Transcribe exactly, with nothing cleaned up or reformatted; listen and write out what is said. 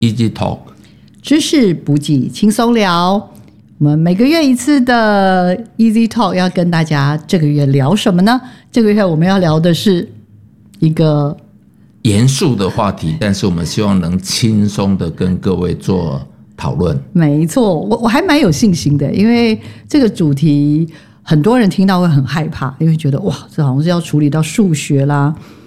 Easy Talk， 知识补给轻松聊。我们每个月一次的 Easy Talk 要跟大家这个月聊什么呢？这个月我们要聊的是一个严肃的话题，但是我们希望能轻松的跟各位做讨论。 没错，我我还蛮有信心的，因为这个主题很多人听到会很害怕，因为觉得哇，这好像是要处理到数学啦，